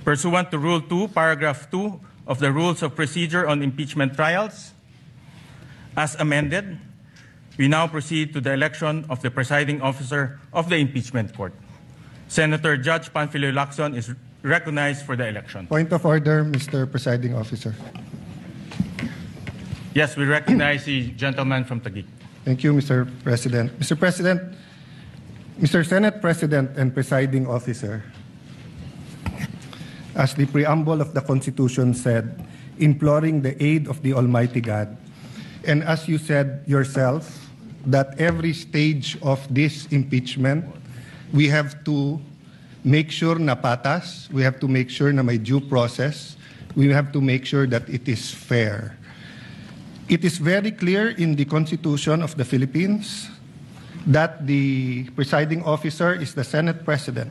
Pursuant to Rule 2, Paragraph 2 of the Rules of Procedure on Impeachment Trials, as amended, we now proceed to the election of the presiding officer of the impeachment court. Senator Judge Panfilo Lacson is recognized for the election. Point of order, Mr. Presiding Officer. Yes, we recognize the gentleman from Taguig. Thank you, Mr. President. Mr. President, Mr. Senate President and Presiding Officer, as the preamble of the Constitution said, imploring the aid of the Almighty God, and as you said yourself, that every stage of this impeachment, we have to make sure na patas, we have to make sure na may due process, we have to make sure that it is fair. It is very clear in the Constitution of the Philippines that the presiding officer is the Senate President.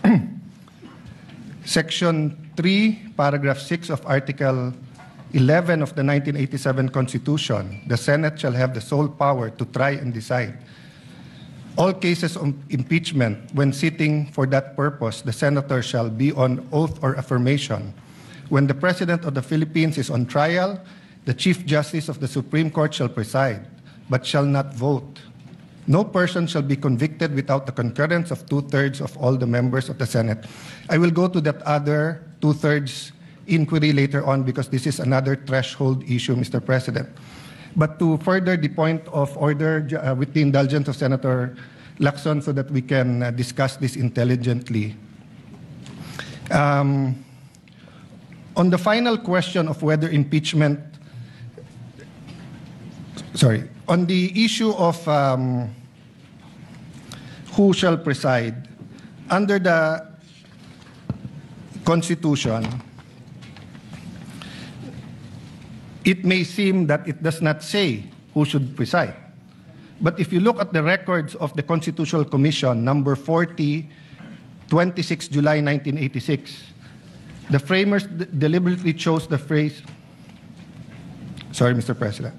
Section 3, Paragraph 6 of Article 11 of the 1987 Constitution, the Senate shall have the sole power to try and decide all cases of impeachment. When sitting for that purpose, the senator shall be on oath or affirmation. When the President of the Philippines is on trial, the Chief Justice of the Supreme Court shall preside, but shall not vote. No person shall be convicted without the concurrence of 2/3 of all the members of the Senate. I will go to that other 2/3 inquiry later on because this is another threshold issue, Mr. President. But to further the point of order with the indulgence of Senator Lacson so that we can discuss this intelligently. On the final question of whether impeachment, on the issue of who shall preside, under the Constitution, it may seem that it does not say who should preside. But if you look at the records of the Constitutional Commission, number 40, 26 July 1986, the framers deliberately chose the phrase, sorry, Mr. President.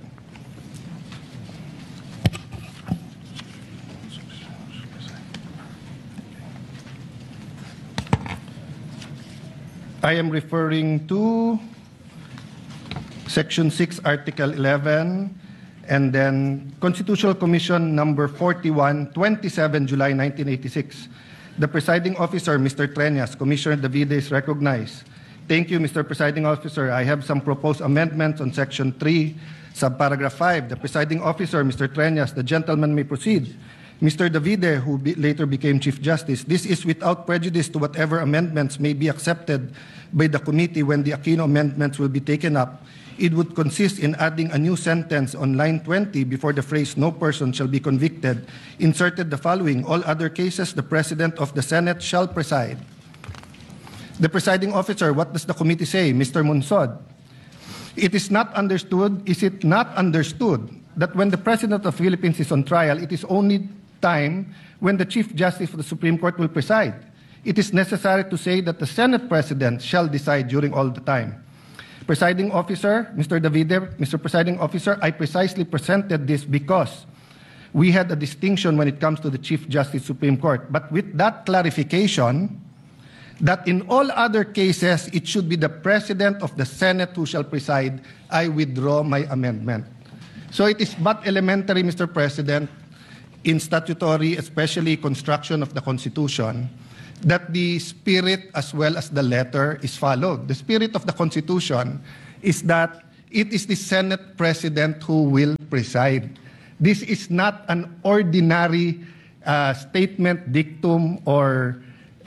I am referring to Section 6, Article 11, and then Constitutional Commission number 41, 27 July 1986. The presiding officer, Mr. Treñas, Commissioner Davide is recognized. Thank you, Mr. Presiding Officer. I have some proposed amendments on Section 3, subparagraph 5. The presiding officer, Mr. Treñas, the gentleman may proceed. Mr. Davide, who later became Chief Justice, this is without prejudice to whatever amendments may be accepted by the committee when the Aquino amendments will be taken up. It would consist in adding a new sentence on line 20 before the phrase "no person shall be convicted," inserted the following: all other cases, the President of the Senate shall preside. The presiding officer, what does the committee say? Mr. Munsod, is it not understood that when the President of the Philippines is on trial, it is only time when the Chief Justice of the Supreme Court will preside? It is necessary to say that the Senate President shall decide during all the time. Presiding Officer, Mr. Davide, Mr. Presiding Officer, I precisely presented this because we had a distinction when it comes to the Chief Justice Supreme Court. But with that clarification, that in all other cases, it should be the President of the Senate who shall preside, I withdraw my amendment. So it is but elementary, Mr. President, in statutory, especially construction of the Constitution, that the spirit as well as the letter is followed. The spirit of the Constitution is that it is the Senate President who will preside. This is not an ordinary statement, dictum, or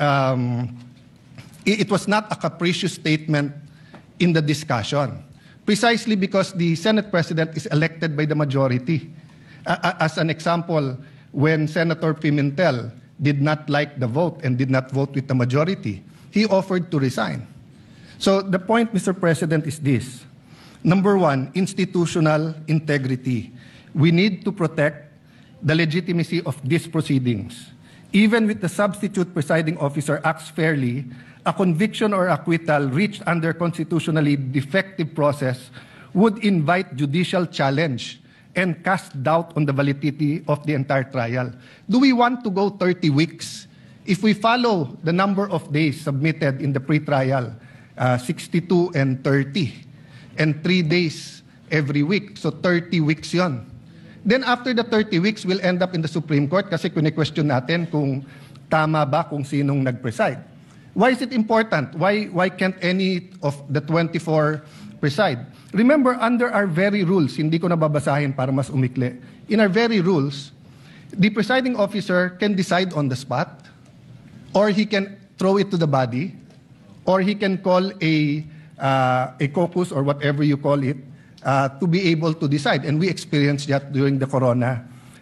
it was not a capricious statement in the discussion, precisely because the Senate President is elected by the majority. As an example, when Senator Pimentel did not like the vote and did not vote with the majority, he offered to resign. So the point, Mr. President, is this. Number one, institutional integrity. We need to protect the legitimacy of these proceedings. Even with the substitute presiding officer acts fairly, a conviction or acquittal reached under constitutionally defective process would invite judicial challenge and cast doubt on the validity of the entire trial. Do we want to go 30 weeks if we follow the number of days submitted in the pre-trial, 62 and 30, and 3 days every week, so 30 weeks yon. Then after the 30 weeks, we'll end up in the Supreme Court kasi kune-question natin kung tama ba kung sinong nag-preside. Why is it important? Why can't any of the 24 preside? Remember, under our very rules, hindi ko nababasahin para mas umikli, in our very rules, the presiding officer can decide on the spot, or he can throw it to the body, or he can call a caucus or whatever you call it, to be able to decide. And we experienced that during the Corona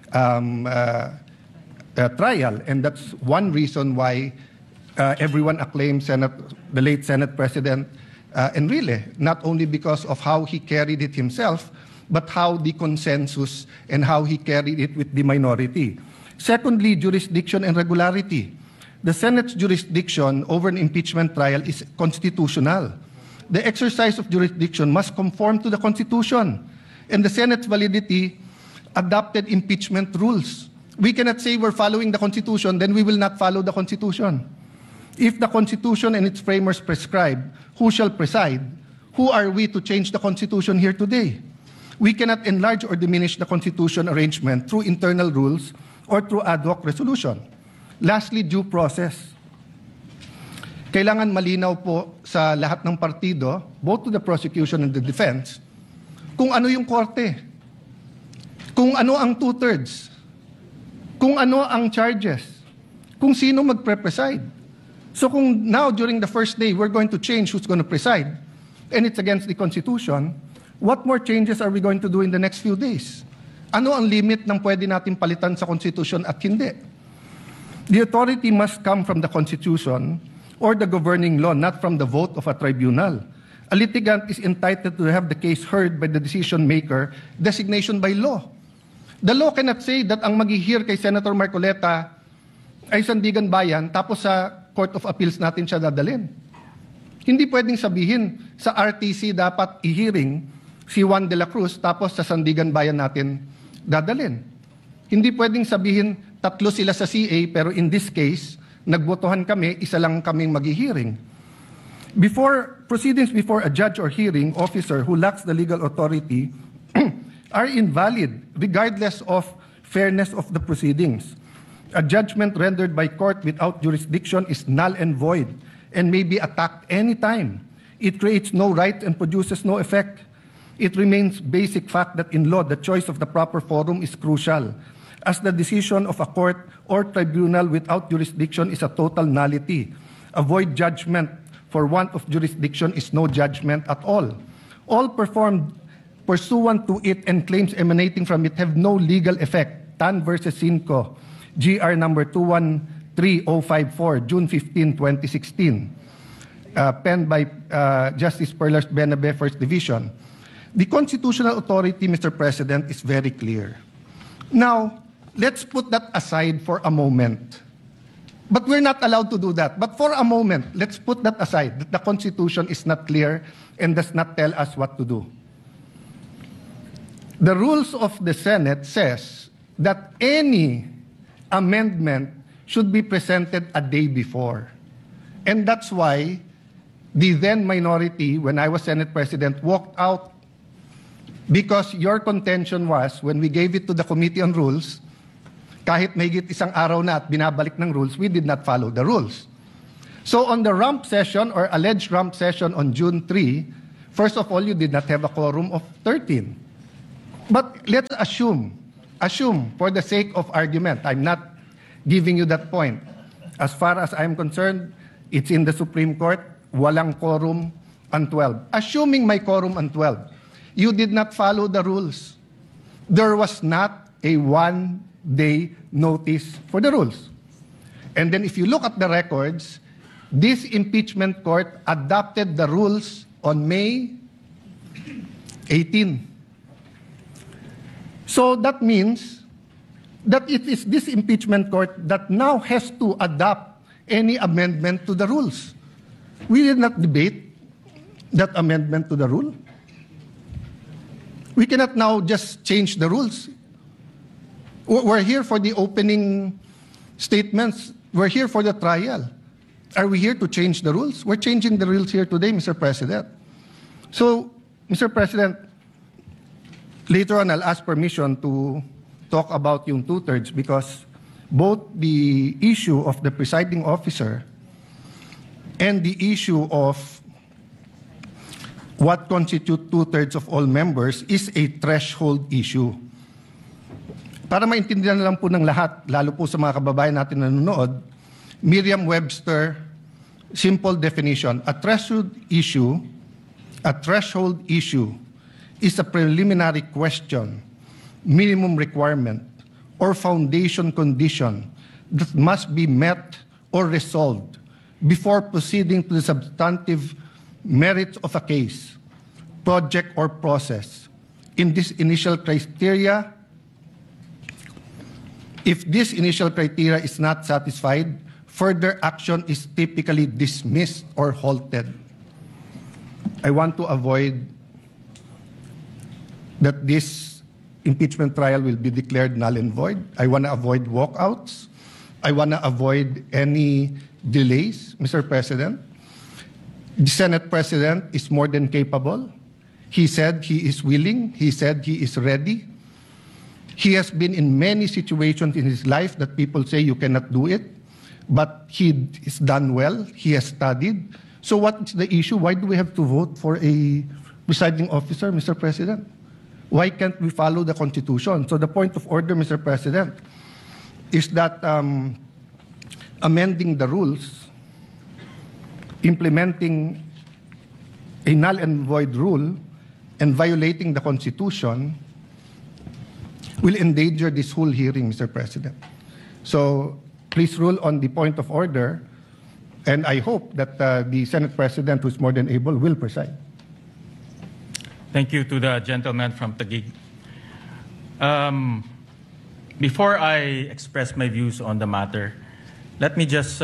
trial. And that's one reason why everyone acclaimed the late Senate President Enrile, not only because of how he carried it himself, but how the consensus and how he carried it with the minority. Secondly, jurisdiction and regularity. The Senate's jurisdiction over an impeachment trial is constitutional. The exercise of jurisdiction must conform to the Constitution, and the Senate's validity adopted impeachment rules. We cannot say we're following the Constitution, then we will not follow the Constitution. If the Constitution and its framers prescribe who shall preside, who are we to change the Constitution here today? We cannot enlarge or diminish the Constitution arrangement through internal rules or through ad hoc resolution. Lastly, due process. Kailangan malinaw po sa lahat ng partido, both to the prosecution and the defense, kung ano yung korte, kung ano ang two-thirds, kung ano ang charges, kung sino magpre-preside. So kung now during the first day we're going to change who's going to preside, and it's against the Constitution, what more changes are we going to do in the next few days? Ano ang limit ng pwede natin palitan sa Constitution at hindi? The authority must come from the Constitution or the governing law, not from the vote of a tribunal. A litigant is entitled to have the case heard by the decision maker, designation by law. The law cannot say that ang mag-hear kay Senator Marcoleta ay Sandigan Bayan, tapos sa Court of Appeals natin siya dadalhin. Hindi pwedeng sabihin sa RTC dapat i-hearing si Juan de la Cruz, tapos sa Sandigan Bayan natin dadalhin. Hindi pwedeng sabihin tatlo sila sa CA, pero in this case, nagbotohan kami, isa lang kaming mag-hearing. Proceedings before a judge or hearing officer who lacks the legal authority are invalid regardless of fairness of the proceedings. A judgment rendered by court without jurisdiction is null and void and may be attacked anytime. It creates no right and produces no effect. It remains basic fact that in law, the choice of the proper forum is crucial, as the decision of a court or tribunal without jurisdiction is a total nullity. A void judgment for want of jurisdiction is no judgment at all. All performed pursuant to it and claims emanating from it have no legal effect. Tan versus Cinco, GR number 213054, June 15, 2016. Penned by Justice Perlas Benabe, First Division. The constitutional authority, Mr. President, is very clear. Now, let's put that aside for a moment. But we're not allowed to do that. But for a moment, let's put that aside, that the Constitution is not clear and does not tell us what to do. The rules of the Senate says that any amendment should be presented a day before. And that's why the then minority, when I was Senate President, walked out, because your contention was, when we gave it to the Committee on Rules, kahit mahigit isang araw na at binabalik ng rules, we did not follow the rules. So on the rump session or alleged rump session on June 3, first of all, you did not have a quorum of 13. But let's assume for the sake of argument, I'm not giving you that point. As far as I'm concerned, it's in the Supreme Court, walang quorum on 12. Assuming may quorum on 12, you did not follow the rules. There was not a one-day notice for the rules. And then if you look at the records, this impeachment court adopted the rules on May 18. So that means that it is this impeachment court that now has to adopt any amendment to the rules. We did not debate that amendment to the rule. We cannot now just change the rules. We're here for the opening statements We're here for the trial. Are we here to change the rules? We're changing the rules here today, Mr. President. So, Mr. President, later on I'll ask permission to talk about yung two-thirds because both the issue of the presiding officer and the issue of what constitutes two-thirds of all members is a threshold issue. Para maintindihan lang po ng lahat, lalo po sa mga kababayan natin na nanonood, Merriam-Webster, simple definition, a threshold issue is a preliminary question, minimum requirement, or foundation condition that must be met or resolved before proceeding to the substantive merits of a case, project, or process. In this initial criteria, if this initial criteria is not satisfied, further action is typically dismissed or halted. I want to avoid that this impeachment trial will be declared null and void. I want to avoid walkouts. I want to avoid any delays, Mr. President. The Senate President is more than capable. He said he is willing. He said he is ready. He has been in many situations in his life that people say you cannot do it, but he has done well. He has studied. So what's the issue? Why do we have to vote for a presiding officer, Mr. President? Why can't we follow the Constitution? So the point of order, Mr. President, is that amending the rules, implementing a null and void rule, and violating the Constitution will endanger this whole hearing, Mr. President. So please rule on the point of order, and I hope that the Senate President, who is more than able, will preside. Thank you to the gentleman from Taguig. Before I express my views on the matter, let me just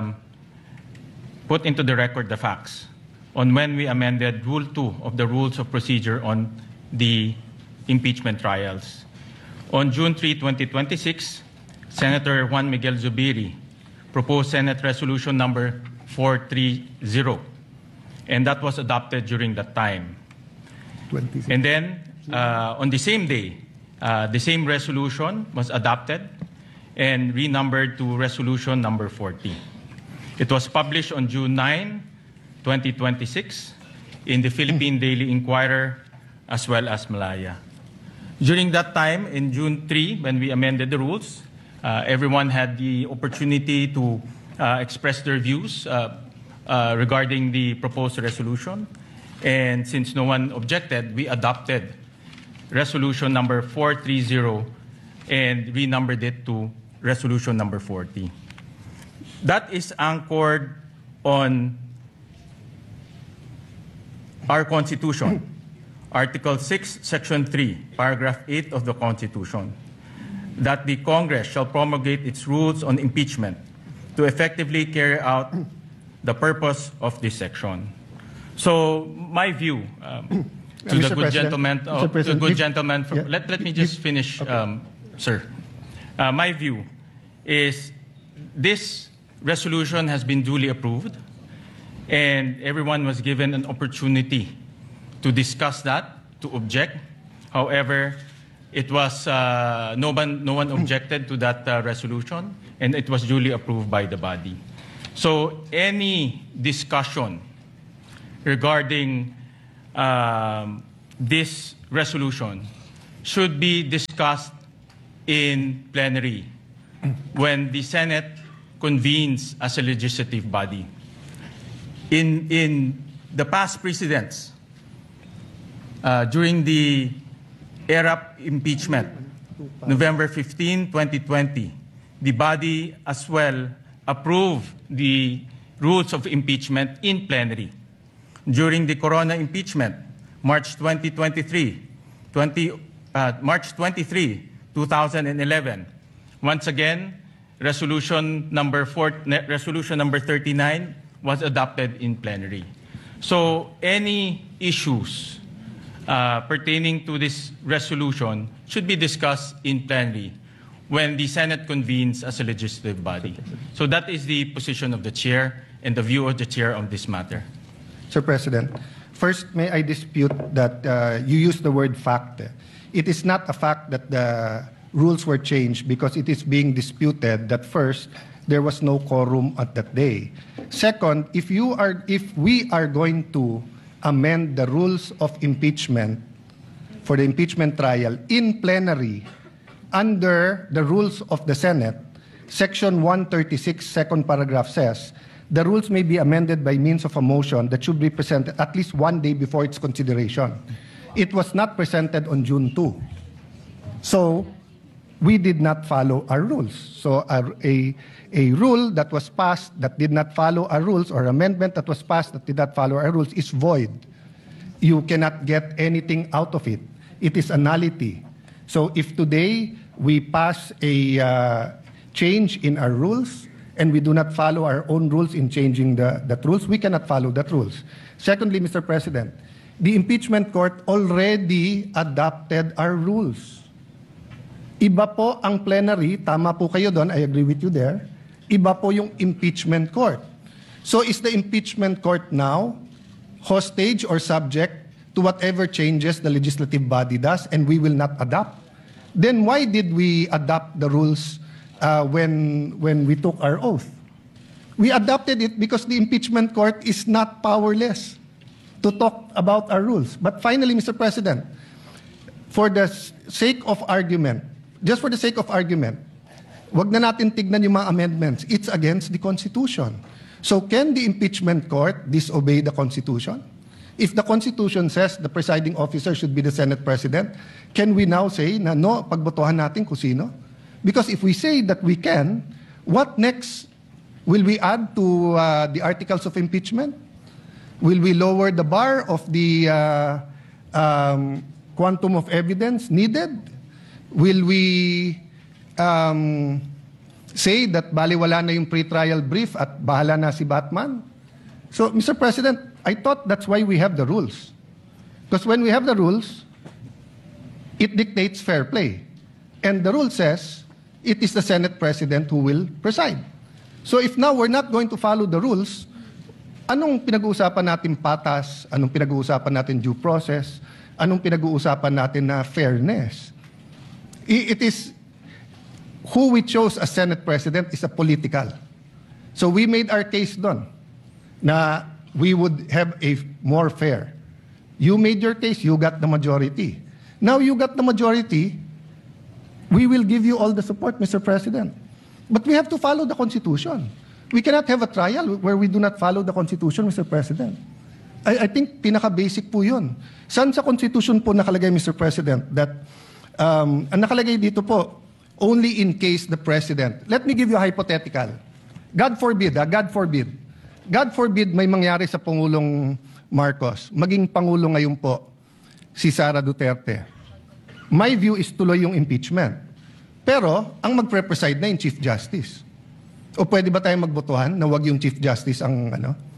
put into the record the facts on when we amended Rule 2 of the Rules of Procedure on the impeachment trials. On June 3, 2026, Senator Juan Miguel Zubiri proposed Senate Resolution number 430, and that was adopted during that time. 26. And then, on the same day, the same resolution was adopted and renumbered to Resolution number 40. It was published on June 9, 2026, in the Philippine Daily Inquirer as well as Malaya. During that time, in June 3, when we amended the rules, everyone had the opportunity to express their views regarding the proposed resolution. And since no one objected, we adopted Resolution number 430 and renumbered it to Resolution number 40. That is anchored on our Constitution, Article 6, Section 3, Paragraph 8 of the Constitution, that the Congress shall promulgate its rules on impeachment to effectively carry out the purpose of this section. So my view to the good gentleman, yeah, let me just finish, okay. Sir. My view is this resolution has been duly approved, and everyone was given an opportunity to discuss that, to object. However, it was no one objected to that resolution, and it was duly approved by the body. So any discussion regarding this resolution should be discussed in plenary when the Senate convenes as a legislative body. In the past precedents, during the ERAP impeachment, November 15, 2020, the body as well approved the rules of impeachment in plenary. During the Corona impeachment, March 23, 2011, once again, resolution number 39 was adopted in plenary. So any issues pertaining to this resolution should be discussed in plenary when the Senate convenes as a legislative body. So that is the position of the chair and the view of the chair on this matter. Sir President, first, may I dispute that you used the word fact. It is not a fact that the rules were changed because it is being disputed that first, there was no quorum at that day. Second, if we are going to amend the rules of impeachment for the impeachment trial in plenary under the rules of the Senate, Section 136, second paragraph says, the rules may be amended by means of a motion that should be presented at least one day before its consideration. It was not presented on June 2. So, we did not follow our rules. So, a rule that was passed that did not follow our rules or amendment that was passed that did not follow our rules is void. You cannot get anything out of it. It is a nullity. So, if today we pass a change in our rules, and we do not follow our own rules in changing the rules, we cannot follow that rules. Secondly, Mr. President, the impeachment court already adopted our rules. Iba po ang plenary, tama po kayo doon, I agree with you there. Iba po yung impeachment court. So is the impeachment court now hostage or subject to whatever changes the legislative body does and we will not adopt? Then why did we adopt the rules when we took our oath? We adopted it because the impeachment court is not powerless to talk about our rules. But finally, Mr. President, for the sake of argument, just for the sake of argument, wag na natin tignan yung mga amendments. It's against the Constitution. So can the impeachment court disobey the Constitution? If the Constitution says the presiding officer should be the Senate President, can we now say na no, pagbotohan natin kung sino? Because if we say that we can, what next? Will we add to the articles of impeachment? Will we lower the bar of the quantum of evidence needed? Will we say that baliwala na yung pre-trial brief at bahala na si Batman? So, Mr. President, I thought that's why we have the rules. Because when we have the rules, it dictates fair play. And the rule says, it is the Senate President who will preside. So if now we're not going to follow the rules, anong pinag-uusapan natin patas? Anong pinag-uusapan natin due process? Anong pinag-uusapan natin na fairness? It is, who we chose as Senate President is a political. So we made our case doon na we would have a more fair. You made your case, you got the majority. Now you got the majority, we will give you all the support, Mr. President. But we have to follow the Constitution. We cannot have a trial where we do not follow the Constitution, Mr. President. I think pinaka-basic po yun. Saan sa Constitution po nakalagay, Mr. President, that ang nakalagay dito po, only in case the President. Let me give you a hypothetical. God forbid, God forbid. God forbid may mangyari sa Pangulong Marcos. Maging Pangulo ngayon po, si Sara Duterte. My view is tuloy yung impeachment. Pero, ang magpre-preside na yung Chief Justice. O pwede ba tayong magbotohan na wag yung Chief Justice ang,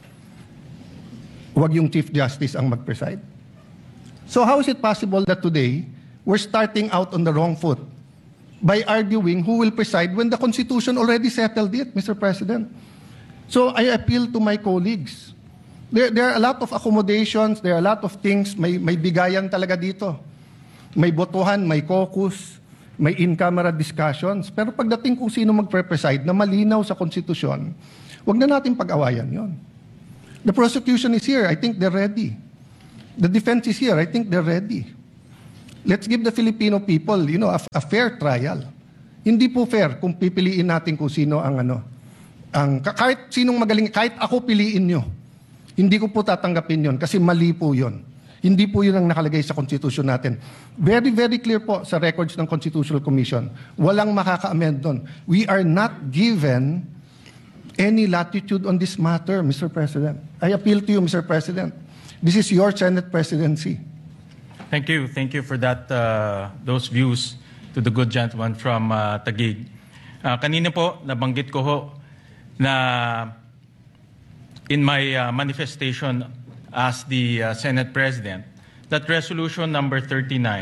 wag yung Chief Justice ang mag-preside? So how is it possible that today, we're starting out on the wrong foot by arguing who will preside when the Constitution already settled it, Mr. President? So I appeal to my colleagues. There are a lot of accommodations, there are a lot of things, may bigayan talaga dito. May botohan, may caucus, may in-camera discussions. Pero pagdating kung sino magpre-preside na malinaw sa konstitusyon, wag na natin pag-awayan yon. The prosecution is here. I think they're ready. The defense is here. I think they're ready. Let's give the Filipino people, a fair trial. Hindi po fair kung pipiliin natin kung sino ang kahit sinong magaling, kahit ako piliin nyo. Hindi ko po tatanggapin yon kasi mali po yon. Hindi po yun ang nakalagay sa Constitution natin. Very, very clear po sa records ng Constitutional Commission. Walang makaka-amend doon. We are not given any latitude on this matter, Mr. President. I appeal to you, Mr. President. This is your Senate presidency. Thank you. Thank you for that, those views to the good gentleman from Taguig. Kanina po, nabanggit ko ho na in my manifestation as the Senate President, that resolution number 39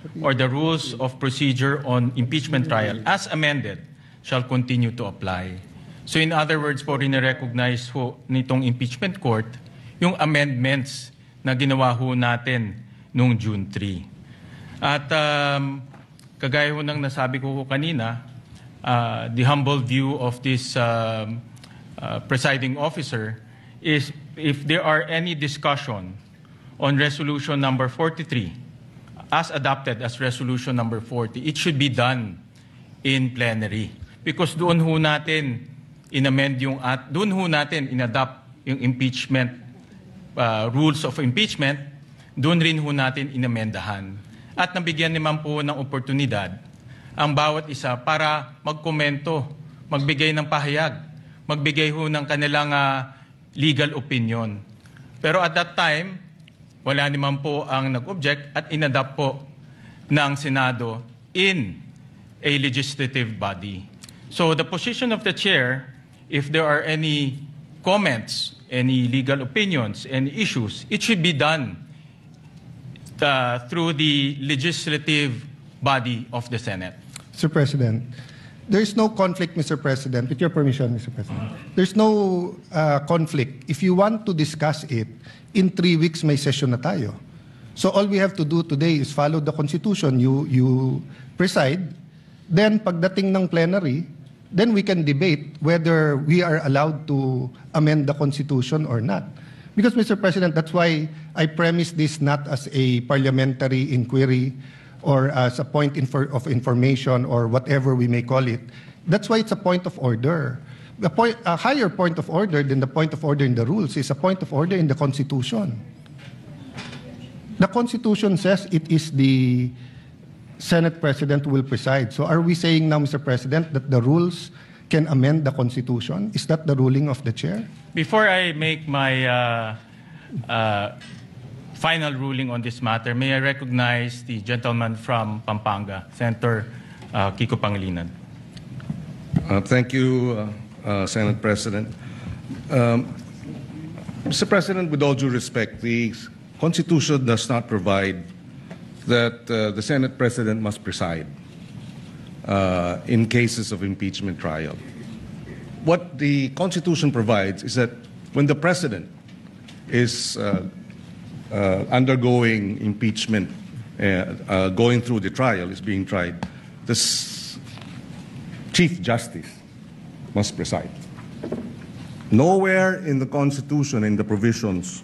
or the rules of procedure on impeachment trial as amended shall continue to apply. So in other words po, rin-recognize ho nitong impeachment court yung amendments na ginawa ho natin noong June 3. At kagaya ho ng nasabi ko kanina, the humble view of this presiding officer is if there are any discussion on resolution number 43 as adopted as resolution number 40, it should be done in plenary. Because doon ho natin in-amend doon ho natin in-adopt yung impeachment rules of impeachment, doon rin ho natin inamendahan. At nabigyan naman po ng oportunidad ang bawat isa para magkomento, magbigay ng pahayag, magbigay ho ng kanilang legal opinion. Pero at that time, wala naman po ang nag-object at inadapt po ng Senado in a legislative body. So the position of the chair, if there are any comments, any legal opinions, any issues, it should be done through the legislative body of the Senate. Mr. President, there is no conflict, Mr. President. With your permission, Mr. President. There's no conflict. If you want to discuss it, in 3 weeks may session na tayo. So all we have to do today is follow the Constitution. You preside. Then pagdating ng plenary, then we can debate whether we are allowed to amend the Constitution or not. Because, Mr. President, that's why I premise this not as a parliamentary inquiry or as a point of information or whatever we may call it. That's why it's a point of order. A higher point of order than the point of order in the rules is a point of order in the Constitution. The Constitution says it is the Senate President who will preside. So are we saying now, Mr. President, that the rules can amend the Constitution? Is that the ruling of the chair? Before I make my final ruling on this matter, may I recognize the gentleman from Pampanga, Senator Kiko Pangilinan. Thank you, Senate President. Mr. President, with all due respect, the Constitution does not provide that the Senate President must preside in cases of impeachment trial. What the Constitution provides is that when the President is undergoing impeachment, going through the trial, is being tried, the Chief Justice must preside. Nowhere in the Constitution, in the provisions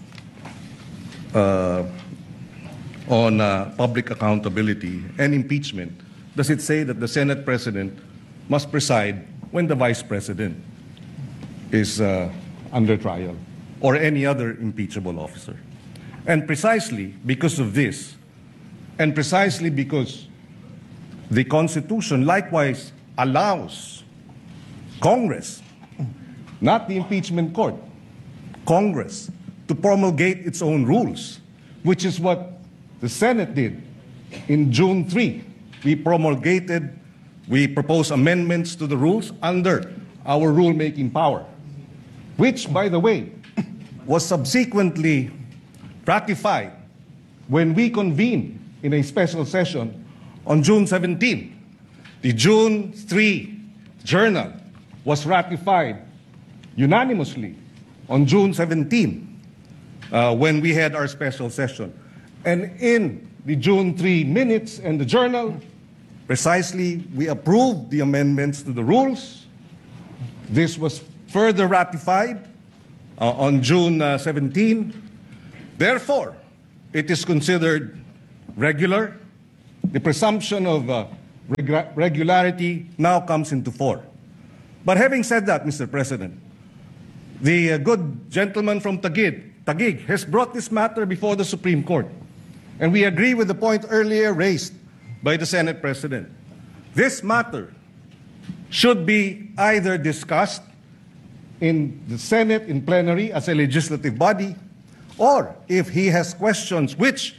on public accountability and impeachment, does it say that the Senate President must preside when the Vice President is under trial or any other impeachable officer. And precisely because of this, and precisely because the Constitution likewise allows Congress, not the impeachment court, Congress, to promulgate its own rules, which is what the Senate did in June 3. We proposed amendments to the rules under our rulemaking power, which, by the way, was subsequently ratified when we convened in a special session on June 17. The June 3 journal was ratified unanimously on June 17 when we had our special session. And in the June 3 minutes and the journal, precisely, we approved the amendments to the rules. This was further ratified on June 17. Therefore, it is considered regular. The presumption of regularity now comes into force. But having said that, Mr. President, the good gentleman from Taguig has brought this matter before the Supreme Court. And we agree with the point earlier raised by the Senate President. This matter should be either discussed in the Senate in plenary as a legislative body, or if he has questions which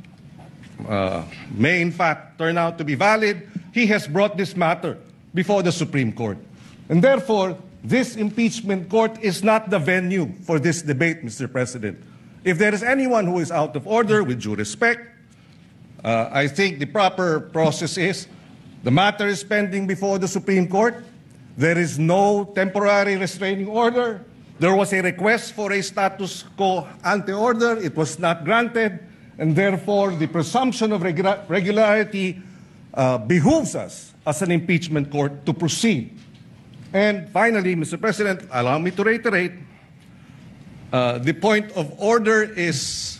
may in fact turn out to be valid, he has brought this matter before the Supreme Court. And therefore, this impeachment court is not the venue for this debate, Mr. President. If there is anyone who is out of order, with due respect, I think the proper process is the matter is pending before the Supreme Court. There is no temporary restraining order. There was a request for a status quo ante order. It was not granted. And therefore, the presumption of regularity behooves us as an impeachment court to proceed. And finally, Mr. President, allow me to reiterate, the point of order is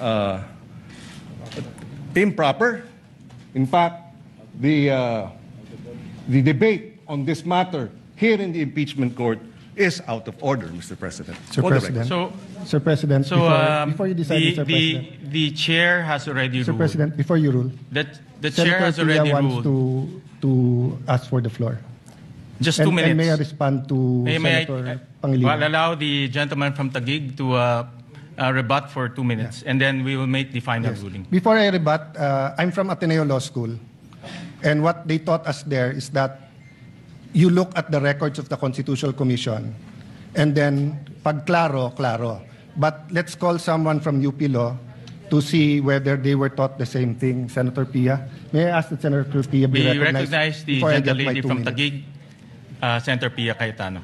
improper. In fact, the debate on this matter here in the impeachment court is out of order, Mr. President. Sir For the President. record. Sir President, before you decide, Mr. President. The chair has already Mr. ruled. President, before you rule, The chair has Senator already Pia wants ruled. to ask for the floor. Just 2 minutes. And may I respond to May Senator I Pangilinan? allow the gentleman from Taguig to rebut for 2 minutes, and then we will make the final ruling. Before I rebut, I'm from Ateneo Law School, and what they taught us there is that you look at the records of the Constitutional Commission, and then pag klaro, klaro. But let's call someone from UP Law to see whether they were taught the same thing. Senator Pia, may I ask that Senator Pia be We recognized recognize the before I get my gentlelady 2 from minutes? Taguig, Senator Pia Cayetano.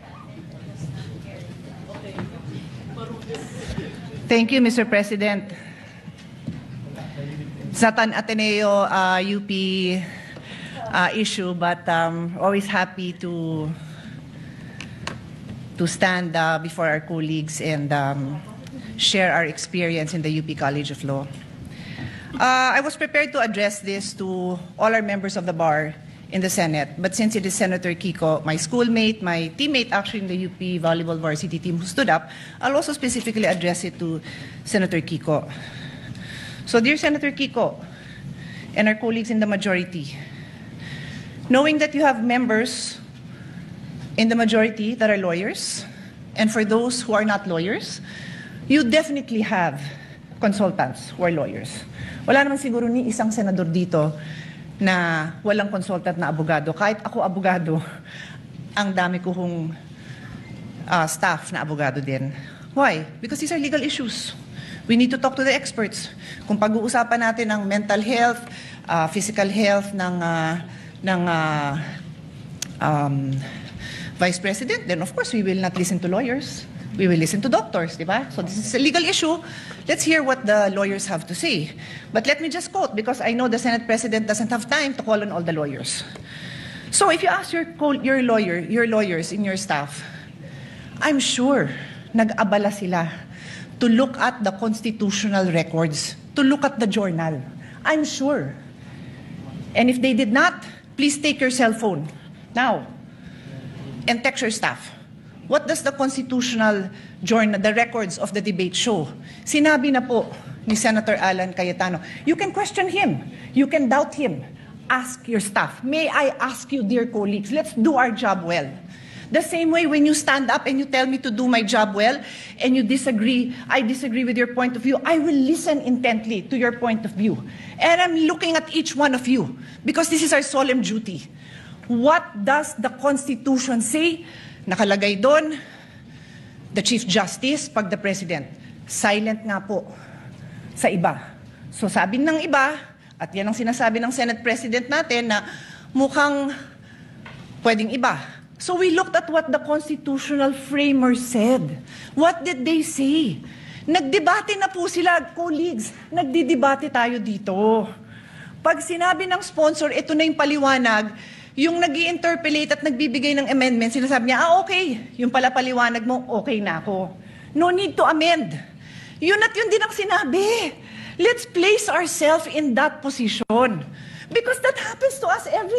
Thank you, Mr. President. It's not an Ateneo UP issue, but always happy to stand before our colleagues and share our experience in the UP College of Law. I was prepared to address this to all our members of the bar in the Senate, but since it is Senator Kiko, my schoolmate, my teammate actually in the UP volleyball varsity team who stood up, I'll also specifically address it to Senator Kiko. So dear Senator Kiko and our colleagues in the majority, knowing that you have members in the majority that are lawyers, and for those who are not lawyers, you definitely have consultants who are lawyers. Wala naman siguro ni isang senador dito na walang consultant na abogado. Kahit ako abogado, ang dami ko hong staff na abogado din. Why? Because these are legal issues. We need to talk to the experts. Kung pag-uusapan natin ang mental health, physical health ng Vice President, then of course we will not listen to lawyers. We will listen to doctors, di ba? So this is a legal issue. Let's hear what the lawyers have to say. But let me just quote, because I know the Senate President doesn't have time to call on all the lawyers. So if you ask your lawyers in your staff, I'm sure nag-abala sila to look at the constitutional records, to look at the journal. I'm sure. And if they did not, please take your cell phone now and text your staff. What does the constitutional journal, the records of the debate show? Sinabi na po ni Senator Alan Cayetano, you can question him, you can doubt him, ask your staff. May I ask you, dear colleagues, let's do our job well. The same way when you stand up and you tell me to do my job well and you disagree, I disagree with your point of view, I will listen intently to your point of view. And I'm looking at each one of you because this is our solemn duty. What does the Constitution say? Nakalagay doon, the Chief Justice, pag the President. Silent nga po sa iba. So sabi ng iba, at yan ang sinasabi ng Senate President natin na mukhang pwedeng iba. So we looked at what the constitutional framers said. What did they say? Nagdebate na po sila, colleagues. Nagdidebate tayo dito. Pag sinabi ng sponsor, ito na yung paliwanag, yung nag-i-interpolate at nagbibigay ng amendment, sinasabi niya, okay, yung pala paliwanag mo, okay na ako. No need to amend. Yun at yun din ang sinabi. Let's place ourselves in that position. Because that happens to us every